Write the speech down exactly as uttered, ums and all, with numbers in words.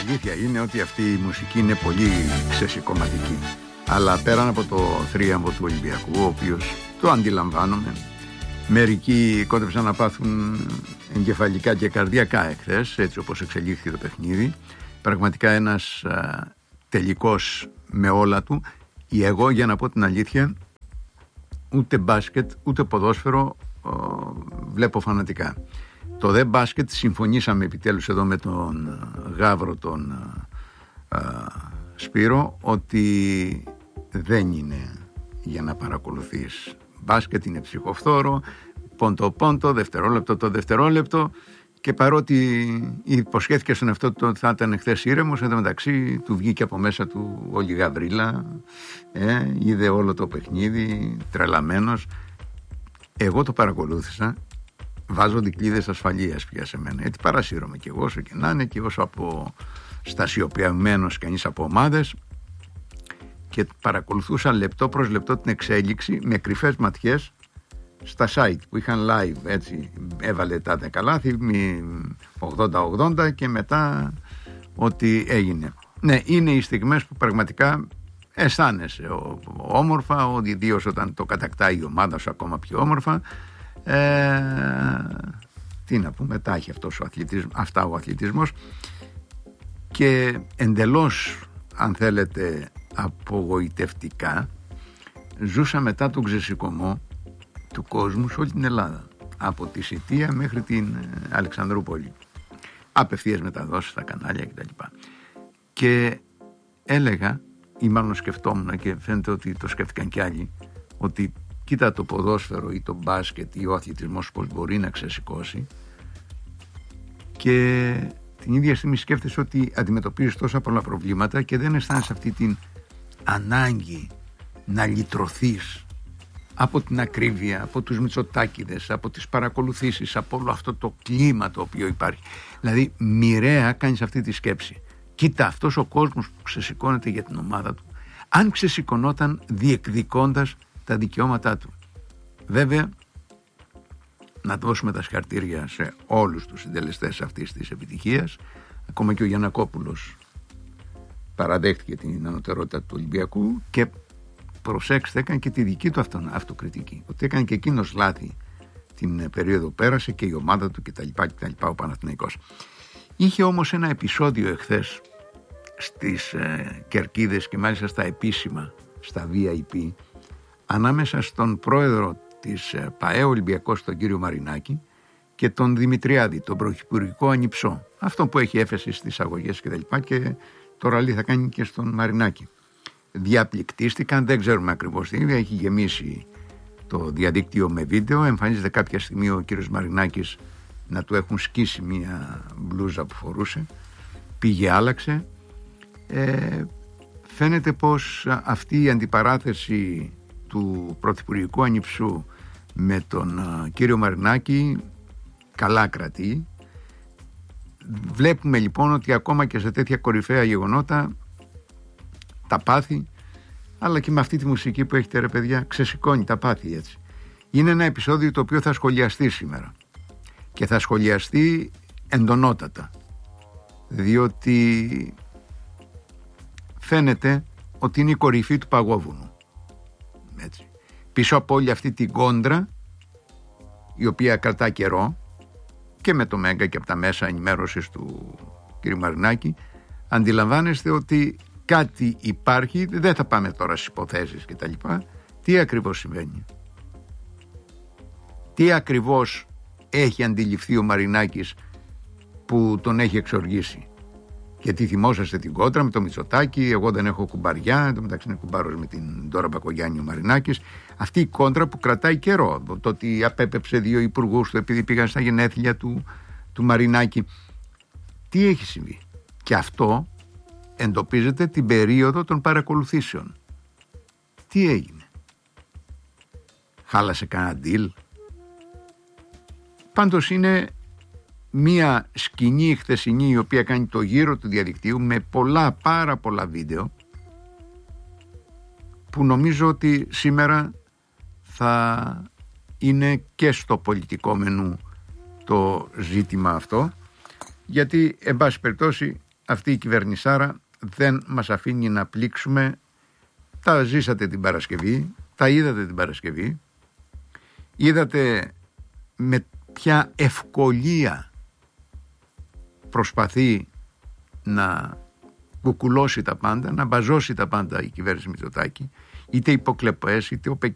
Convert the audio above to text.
αλήθεια είναι ότι αυτή η μουσική είναι πολύ ξεσηκωματική. Αλλά πέραν από το θρίαμβο του Ολυμπιακού, ο οποίος το αντιλαμβάνομαι, μερικοί κόντεψαν να πάθουν εγκεφαλικά και καρδιακά εχθές, έτσι όπως εξελίχθηκε το παιχνίδι. Πραγματικά ένας α, τελικός με όλα του. Ή εγώ, για να πω την αλήθεια, ούτε μπάσκετ ούτε ποδόσφαιρο α, βλέπω φανατικά. Το δε μπάσκετ συμφωνήσαμε επιτέλους εδώ με τον Γαύρο τον α, α, Σπύρο ότι δεν είναι για να παρακολουθείς μπάσκετ, είναι ψυχοφθόρο, πόντο πόντο, δευτερόλεπτο το δευτερόλεπτο, και παρότι υποσχέθηκε στον εαυτό του ότι θα ήταν χθες ήρεμος, εν τω μεταξύ του βγήκε από μέσα του όλη η γαβρίλα, ε, είδε όλο το παιχνίδι τρελαμένος. Εγώ το παρακολούθησα, βάζω δικλείδες ασφαλείας πια σε μένα, γιατί παρασύρωμαι κι εγώ όσο και να είναι, και όσο από στασιοποιημένος κανείς από ομάδες, και παρακολουθούσα λεπτό προς λεπτό την εξέλιξη με κρυφές ματιές στα site που είχαν live, έτσι έβαλε τα δεκαλάθη ογδόντα ογδόντα και μετά ό,τι έγινε. Ναι, είναι οι στιγμές που πραγματικά αισθάνεσαι όμορφα, ότι ιδίως όταν το κατακτάει η ομάδα σου ακόμα πιο όμορφα. ε, τι να πούμε, τα έχει αυτός ο αθλητισμός, αυτά ο αθλητισμός, και εντελώς, αν θέλετε, απογοητευτικά ζούσα μετά τον ξεσηκωμό του κόσμου σε όλη την Ελλάδα, από τη Σιτία μέχρι την Αλεξανδρούπολη, απευθείας μεταδόσεις στα κανάλια κτλ. Και έλεγα, ή μάλλον σκεφτόμουν, και φαίνεται ότι το σκέφτηκαν κι άλλοι, ότι κοίτα το ποδόσφαιρο ή το μπάσκετ ή ο αθλητισμός πως μπορεί να ξεσηκώσει, και την ίδια στιγμή σκέφτεσαι ότι αντιμετωπίζεις τόσα πολλά προβλήματα και δεν αισθάνεσαι αυτή την ανάγκη να λυτρωθείς από την ακρίβεια, από τους Μητσοτάκηδες, από τις παρακολουθήσεις, από όλο αυτό το κλίμα το οποίο υπάρχει. Δηλαδή μοιραία κάνεις αυτή τη σκέψη. Κοίτα, αυτός ο κόσμος που ξεσηκώνεται για την ομάδα του, αν ξεσηκωνόταν διεκδικώντας τα δικαιώματά του. Βέβαια, να δώσουμε τα συγχαρητήρια σε όλους τους συντελεστές αυτής της επιτυχίας. Ακόμα και ο Γιαννακόπουλος παραδέχτηκε την ανωτερότητα του Ολυμπιακού, και προσέξτε, έκανε και τη δική του αυτο, αυτοκριτική, ότι έκανε και εκείνος λάθη την περίοδο πέρασε, και η ομάδα του κτλ, κτλ, ο Παναθηναϊκός. Είχε όμως ένα επεισόδιο εχθές στις ε, κερκίδες, και μάλιστα στα επίσημα, στα βι άι πι, ανάμεσα στον πρόεδρο της ε, ΠΑΕ Ολυμπιακός, τον κύριο Μαρινάκη, και τον Δημητριάδη, τον πρωθυπουργικό ανιψό, αυτό που έχει έφεση στις αγωγές κτλ, και, και τώρα λέει θα κάνει και στον Μαρινάκη. Διαπληκτίστηκαν, δεν ξέρουμε ακριβώς την ίδια, έχει γεμίσει το διαδίκτυο με βίντεο. Εμφανίζεται κάποια στιγμή ο κύριος Μαρινάκης να του έχουν σκίσει μία μπλούζα που φορούσε, πήγε, άλλαξε. ε, φαίνεται πως αυτή η αντιπαράθεση του πρωθυπουργικού ανιψού με τον uh, κύριο Μαρινάκη καλά κρατεί. Βλέπουμε λοιπόν ότι ακόμα και σε τέτοια κορυφαία γεγονότα τα πάθη, αλλά και με αυτή τη μουσική που έχετε, ρε παιδιά, ξεσηκώνει τα πάθη, έτσι. Είναι ένα επεισόδιο το οποίο θα σχολιαστεί σήμερα, και θα σχολιαστεί εντονότατα, διότι φαίνεται ότι είναι η κορυφή του παγόβουνου, έτσι. Πίσω από όλη αυτή την κόντρα, η οποία κρατά καιρό, και με το Μέγκα και από τα μέσα ενημέρωσης του κ. Μαρινάκη, αντιλαμβάνεστε ότι κάτι υπάρχει. Δεν θα πάμε τώρα στις υποθέσεις και τα λοιπά. Τι ακριβώς συμβαίνει, τι ακριβώς έχει αντιληφθεί ο Μαρινάκης που τον έχει εξοργήσει? Γιατί θυμόσαστε την κόντρα με το Μητσοτάκη, εγώ δεν έχω κουμπαριά, εν τω μεταξύ είναι κουμπάρος με την Ντόρα Μπακογιάννη ο Μαρινάκης. Αυτή η κόντρα που κρατάει καιρό, το ότι απέπεψε δύο υπουργούς του επειδή πήγαν στα γενέθλια του, του Μαρινάκη. Τι έχει συμβεί? Και αυτό εντοπίζεται την περίοδο των παρακολουθήσεων. Τι έγινε? Χάλασε κανένα deal? Πάντως είναι μία σκηνή χθεσινή η οποία κάνει το γύρο του διαδικτύου με πολλά, πάρα πολλά βίντεο, που νομίζω ότι σήμερα θα είναι και στο πολιτικό μενού το ζήτημα αυτό, γιατί εν πάση περιπτώσει αυτή η κυβερνησάρα δεν μας αφήνει να πλήξουμε. Τα ζήσατε την Παρασκευή, τα είδατε την Παρασκευή, είδατε με ποια ευκολία προσπαθεί να κουκουλώσει τα πάντα, να μπαζώσει τα πάντα η κυβέρνηση Μητσοτάκη, είτε υποκλεπές, είτε